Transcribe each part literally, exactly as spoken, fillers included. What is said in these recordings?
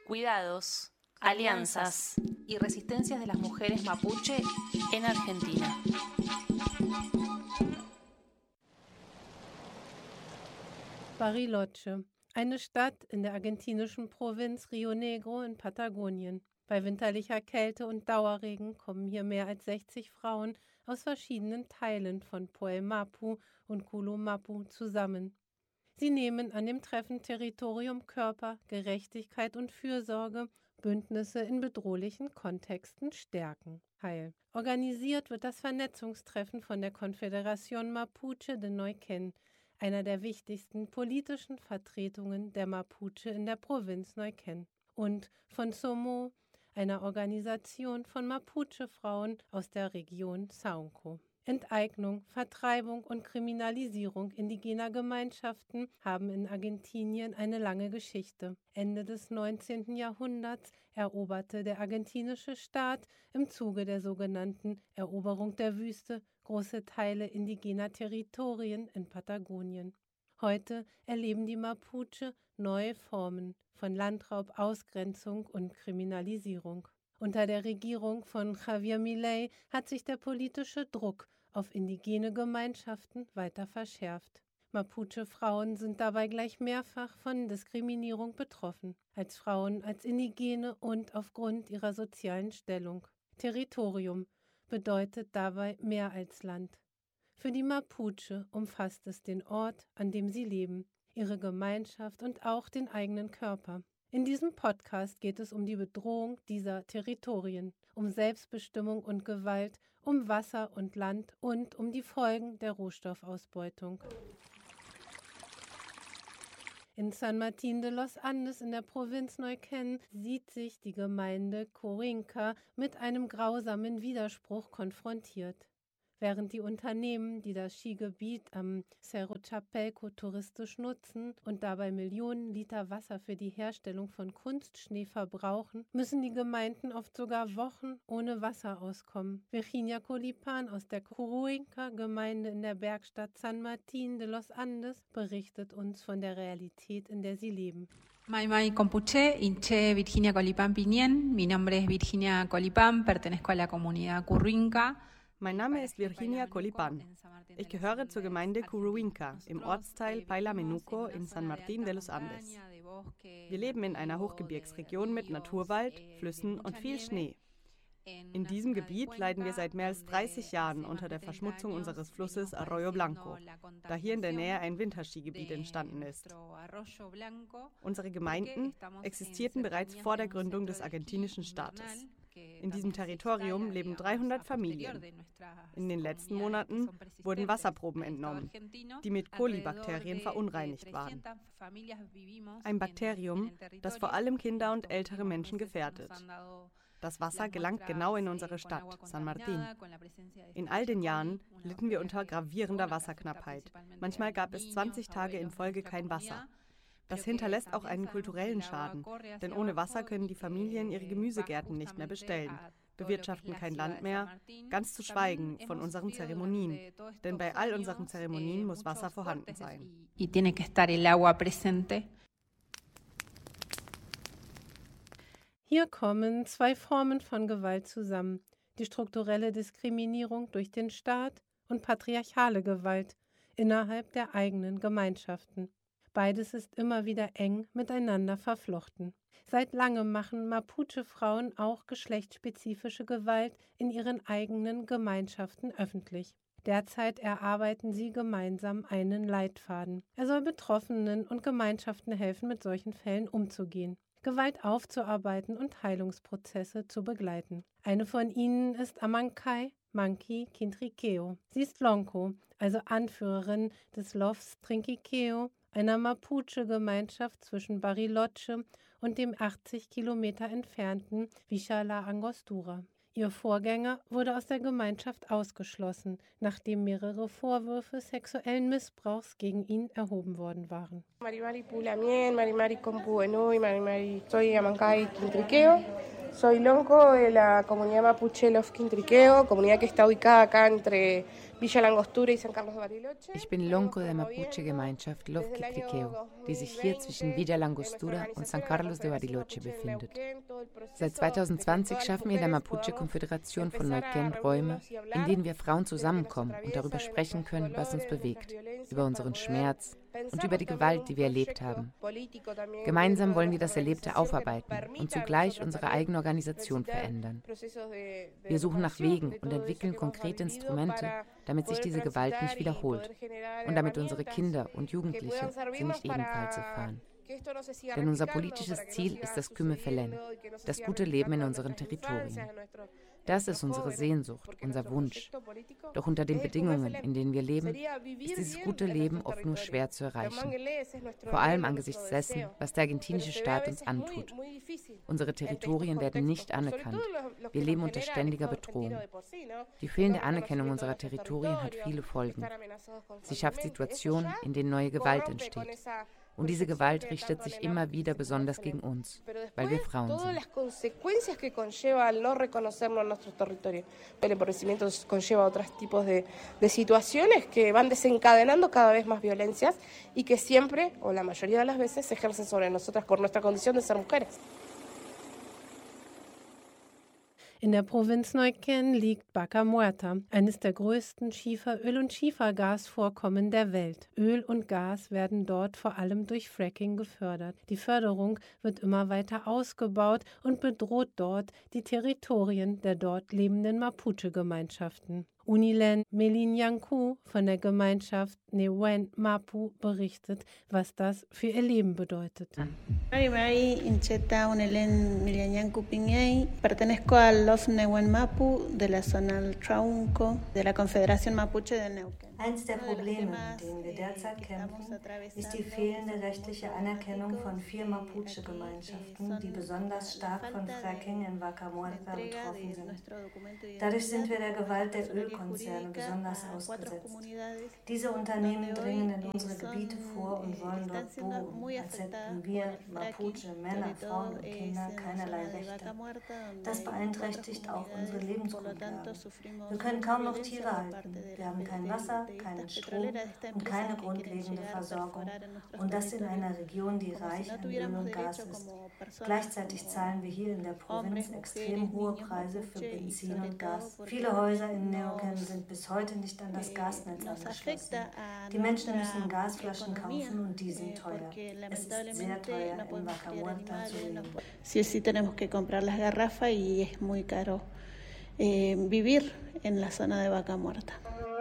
cuidados, alianzas y resistencias de las mujeres mapuche en Argentina. Bariloche, eine Stadt in der argentinischen Provinz Rio Negro in Patagonien. Bei winterlicher Kälte und Dauerregen kommen hier mehr als sechzig Frauen aus verschiedenen Teilen von Puelmapu und Culumapu zusammen. Sie nehmen an dem Treffen Territorium Körper, Gerechtigkeit und Fürsorge, Bündnisse in bedrohlichen Kontexten stärken, teil. Organisiert wird das Vernetzungstreffen von der Confederación Mapuche de Neuquén, einer der wichtigsten politischen Vertretungen der Mapuche in der Provinz Neuquén, und von SOMO, einer Organisation von Mapuche-Frauen aus der Region Saunco. Enteignung, Vertreibung und Kriminalisierung indigener Gemeinschaften haben in Argentinien eine lange Geschichte. Ende des neunzehnten Jahrhunderts eroberte der argentinische Staat im Zuge der sogenannten Eroberung der Wüste große Teile indigener Territorien in Patagonien. Heute erleben die Mapuche neue Formen von Landraub, Ausgrenzung und Kriminalisierung. Unter der Regierung von Javier Milei hat sich der politische Druck auf indigene Gemeinschaften weiter verschärft. Mapuche-Frauen sind dabei gleich mehrfach von Diskriminierung betroffen, als Frauen, als Indigene und aufgrund ihrer sozialen Stellung. Territorium bedeutet dabei mehr als Land. Für die Mapuche umfasst es den Ort, an dem sie leben, ihre Gemeinschaft und auch den eigenen Körper. In diesem Podcast geht es um die Bedrohung dieser Territorien, um Selbstbestimmung und Gewalt, um Wasser und Land und um die Folgen der Rohstoffausbeutung. In San Martín de los Andes in der Provinz Neuquén sieht sich die Gemeinde Curinca mit einem grausamen Widerspruch konfrontiert. Während die Unternehmen, die das Skigebiet am Cerro Chapelco touristisch nutzen und dabei Millionen Liter Wasser für die Herstellung von Kunstschnee verbrauchen, müssen die Gemeinden oft sogar Wochen ohne Wasser auskommen. Virginia Colipan aus der Curinca-Gemeinde in der Bergstadt San Martín de los Andes berichtet uns von der Realität, in der sie leben. Mai Mai Compuche, Inche Virginia Colipan Pinien. Mi nombre es Virginia Colipan, pertenezco a la comunidad Curinca. Mein Name ist Virginia Colipan. Ich gehöre zur Gemeinde Curuinca im Ortsteil Paila Menuco in San Martín de los Andes. Wir leben in einer Hochgebirgsregion mit Naturwald, Flüssen und viel Schnee. In diesem Gebiet leiden wir seit mehr als dreißig Jahren unter der Verschmutzung unseres Flusses Arroyo Blanco, da hier in der Nähe ein Winterskigebiet entstanden ist. Unsere Gemeinden existierten bereits vor der Gründung des argentinischen Staates. In diesem Territorium leben dreihundert Familien. In den letzten Monaten wurden Wasserproben entnommen, die mit Kolibakterien verunreinigt waren. Ein Bakterium, das vor allem Kinder und ältere Menschen gefährdet. Das Wasser gelangt genau in unsere Stadt, San Martín. In all den Jahren litten wir unter gravierender Wasserknappheit. Manchmal gab es zwanzig Tage in Folge kein Wasser. Das hinterlässt auch einen kulturellen Schaden, denn ohne Wasser können die Familien ihre Gemüsegärten nicht mehr bestellen, bewirtschaften kein Land mehr, ganz zu schweigen von unseren Zeremonien, denn bei all unseren Zeremonien muss Wasser vorhanden sein. Hier kommen zwei Formen von Gewalt zusammen, die strukturelle Diskriminierung durch den Staat und patriarchale Gewalt innerhalb der eigenen Gemeinschaften. Beides ist immer wieder eng miteinander verflochten. Seit langem machen Mapuche-Frauen auch geschlechtsspezifische Gewalt in ihren eigenen Gemeinschaften öffentlich. Derzeit erarbeiten sie gemeinsam einen Leitfaden. Er soll Betroffenen und Gemeinschaften helfen, mit solchen Fällen umzugehen, Gewalt aufzuarbeiten und Heilungsprozesse zu begleiten. Eine von ihnen ist Amancay Manqui Quintriqueo. Sie ist Lonco, also Anführerin des Lofs Trinquiqueo, einer Mapuche-Gemeinschaft zwischen Bariloche und dem achtzig Kilometer entfernten Villa La Angostura. Ihr Vorgänger wurde aus der Gemeinschaft ausgeschlossen, nachdem mehrere Vorwürfe sexuellen Missbrauchs gegen ihn erhoben worden waren. Marimari Pulamien, Marimari Compueno y Marimari soy Amancay Quintriqueo. Soy lonco de la comunidad mapuche Los Quintriqueo, comunidad que está ubicada acá entre Villa Langostura y San Carlos de Bariloche. Ich bin Lonco der Mapuche-Gemeinschaft Los Quintriqueo, die sich hier zwischen Villa Langostura und San Carlos de Bariloche befindet. Seit zwanzig zwanzig schaffen wir in der Mapuche-Konföderation von Neuquén Räume, in denen wir Frauen zusammenkommen und darüber sprechen können, was uns bewegt, über unseren Schmerz und über die Gewalt, die wir erlebt haben. Gemeinsam wollen wir das Erlebte aufarbeiten und zugleich unsere eigene Organisation verändern. Wir suchen nach Wegen und entwickeln konkrete Instrumente, damit sich diese Gewalt nicht wiederholt und damit unsere Kinder und Jugendliche sie nicht ebenfalls erfahren. Denn unser politisches Ziel ist das Kümefelen, das gute Leben in unseren Territorien. Das ist unsere Sehnsucht, unser Wunsch. Doch unter den Bedingungen, in denen wir leben, ist dieses gute Leben oft nur schwer zu erreichen. Vor allem angesichts dessen, was der argentinische Staat uns antut. Unsere Territorien werden nicht anerkannt. Wir leben unter ständiger Bedrohung. Die fehlende Anerkennung unserer Territorien hat viele Folgen. Sie schafft Situationen, in denen neue Gewalt entsteht. Und diese Gewalt richtet sich immer wieder besonders gegen uns, weil wir Frauen sind. Nuestros territorios. El empobrecimiento conlleva otros tipos de, de situaciones que van desencadenando cada vez más violencias y que siempre, o la mayoría de las veces, se ejercen sobre nosotras por nuestra condición de ser mujeres. In der Provinz Neuquén liegt Vaca Muerta, eines der größten Schieferöl- und Schiefergasvorkommen der Welt. Öl und Gas werden dort vor allem durch Fracking gefördert. Die Förderung wird immer weiter ausgebaut und bedroht dort die Territorien der dort lebenden Mapuche-Gemeinschaften. Unilen Melinyanku von der Gemeinschaft Newen Mapu berichtet, was das für ihr Leben bedeutet. Pertenezco al Los Newen Mapu de la zona del Trauco de la Confederación Mapuche de Neuquén. Eins der Probleme, mit denen wir derzeit kämpfen, ist die fehlende rechtliche Anerkennung von vier Mapuche-Gemeinschaften, die besonders stark von Fracking in Vaca Muerta betroffen sind. Dadurch sind wir der Gewalt der Ölkonzerne besonders ausgesetzt. Diese Unternehmen dringen in unsere Gebiete vor und wollen dort bohren, als hätten wir Mapuche, Männer, Frauen und Kinder keinerlei Rechte. Das beeinträchtigt auch unsere Lebensgrundlagen. Wir können kaum noch Tiere halten, wir haben kein Wasser, keinen Strom und keine grundlegende Versorgung. Und das in einer Region, die reich an Öl und Gas ist. Gleichzeitig zahlen wir hier in der Provinz extrem hohe Preise für Benzin und Gas. Viele Häuser in Neuquén sind bis heute nicht an das Gasnetz angeschlossen. Die Menschen müssen Gasflaschen kaufen und die sind teuer. Es ist sehr teuer, in Vaca Muerta zu leben. Sí, sí, tenemos que comprar las garrafas y es muy caro eh, vivir en la zona de Vaca Muerta.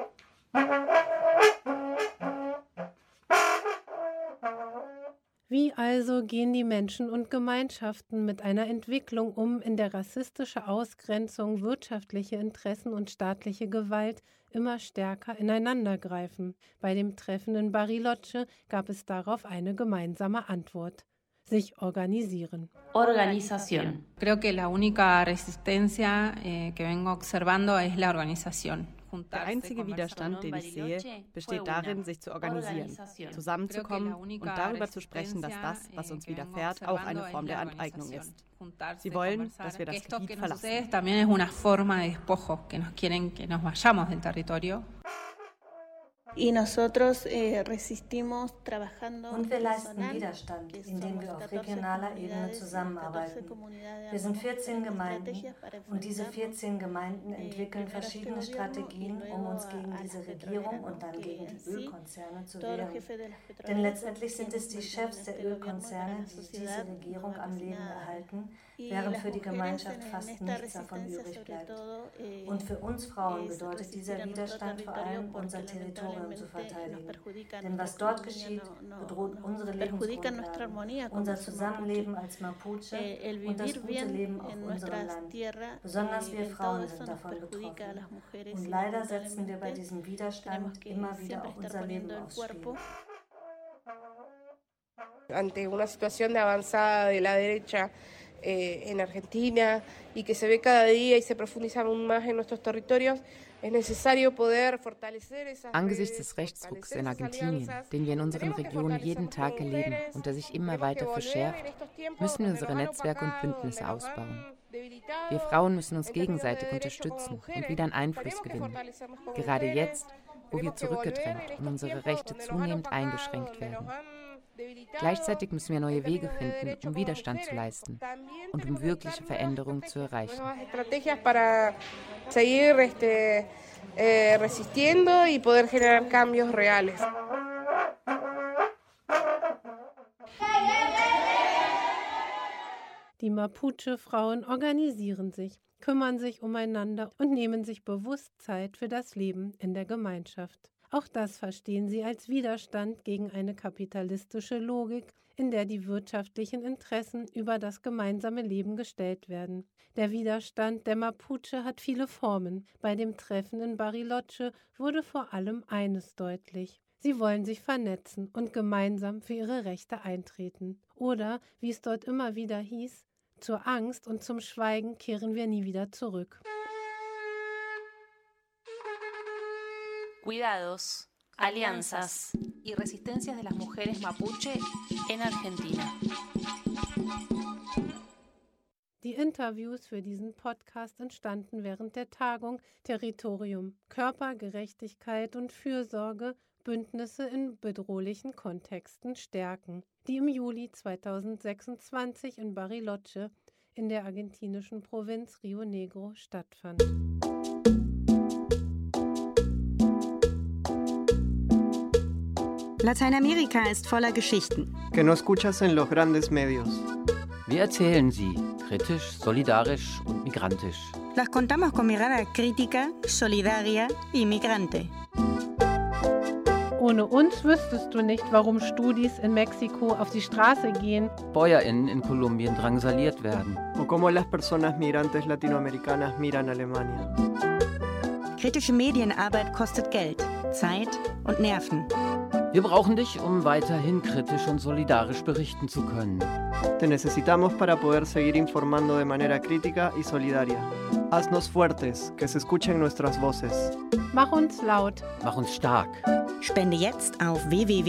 Wie also gehen die Menschen und Gemeinschaften mit einer Entwicklung um, in der rassistische Ausgrenzung, wirtschaftliche Interessen und staatliche Gewalt immer stärker ineinandergreifen? Bei dem Treffen in Bariloche gab es darauf eine gemeinsame Antwort: sich organisieren. Organización. Creo que la única resistencia eh, que vengo observando es la organización. Der einzige Widerstand, den ich sehe, besteht darin, sich zu organisieren, zusammenzukommen und darüber zu sprechen, dass das, was uns widerfährt, auch eine Form der Enteignung ist. Sie wollen, dass wir das Gebiet verlassen. También es una forma de despojo, que nos quieren que nos vayamos del territorio. Y nosotros eh, resistimos trabajando Und wir leisten Widerstand, indem wir auf regionaler Ebene zusammenarbeiten. Wir sind vierzehn Gemeinden und diese vierzehn Gemeinden entwickeln verschiedene Strategien, um uns gegen diese Regierung und dann gegen die Ölkonzerne zu wehren. Denn letztendlich sind es die Chefs der Ölkonzerne, die diese Regierung am Leben erhalten, während für die Gemeinschaft fast nichts davon übrig bleibt. Und für uns Frauen bedeutet dieser Widerstand vor allem, unser Territorium zu verteidigen. Denn was dort geschieht, bedroht unsere Lebensgrundlagen, unser Zusammenleben als Mapuche und das gute Leben auf unserem Land. Besonders wir Frauen sind davon betroffen. Und leider setzen wir bei diesem Widerstand immer wieder auch unser Leben aufs Spiel. Ante una situación de avanzada de la derecha eh, en Argentina y que se ve cada día y se profundiza aún más en nuestros territorios, es necesario poder fortalecer esas. Angesichts des Rechtsrucks in Argentinien, den wir in unseren Regionen jeden Tag erleben und der sich immer weiter verschärft, müssen wir unsere Netzwerke und Bündnisse ausbauen. Wir Frauen müssen uns gegenseitig unterstützen und wieder an Einfluss gewinnen. Gerade jetzt, wo wir zurückgedrängt und unsere Rechte zunehmend eingeschränkt werden. Gleichzeitig müssen wir neue Wege finden, um Widerstand zu leisten und um wirkliche Veränderungen zu erreichen. Die Mapuche-Frauen organisieren sich, kümmern sich umeinander und nehmen sich bewusst Zeit für das Leben in der Gemeinschaft. Auch das verstehen sie als Widerstand gegen eine kapitalistische Logik, in der die wirtschaftlichen Interessen über das gemeinsame Leben gestellt werden. Der Widerstand der Mapuche hat viele Formen. Bei dem Treffen in Bariloche wurde vor allem eines deutlich. Sie wollen sich vernetzen und gemeinsam für ihre Rechte eintreten. Oder, wie es dort immer wieder hieß, zur Angst und zum Schweigen kehren wir nie wieder zurück. Cuidados, alianzas y resistencias de las mujeres mapuche en Argentina. Die Interviews für diesen Podcast entstanden während der Tagung Territorium, Körpergerechtigkeit und Fürsorge, Bündnisse in bedrohlichen Kontexten stärken, die im Juli zweitausendsechsundzwanzig in Bariloche in der argentinischen Provinz Río Negro stattfand. Lateinamerika ist voller Geschichten. Que no escuchas en los grandes medios. Wir erzählen sie, kritisch, solidarisch und migrantisch. Las contamos con mirada crítica, solidaria y migrante. Ohne uns wüsstest du nicht, warum Studis in Mexiko auf die Straße gehen. BäuerInnen in Kolumbien drangsaliert werden. O cómo las personas migrantes latinoamericanas miran Alemania. Kritische Medienarbeit kostet Geld, Zeit und Nerven. Wir brauchen dich, um weiterhin kritisch und solidarisch berichten zu können. Te necesitamos para poder seguir informando de manera crítica y solidaria. Haznos fuertes, que se escuchen nuestras voces. Mach uns laut. Mach uns stark. Spende jetzt auf w w w